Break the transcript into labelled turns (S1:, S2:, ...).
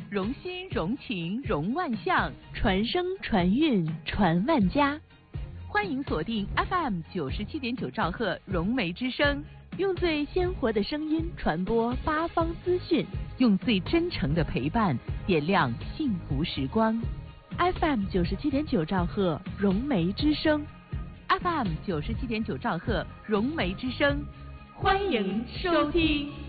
S1: 融心融情融万象，
S2: 传声传韵传万家。
S1: 欢迎锁定 FM 97.9兆赫融媒之声，
S2: 用最鲜活的声音传播八方资讯，
S1: 用最真诚的陪伴点亮幸福时光。
S2: FM 97.9兆赫融媒之声
S1: ，FM 97.9兆赫融媒之声，欢迎收听。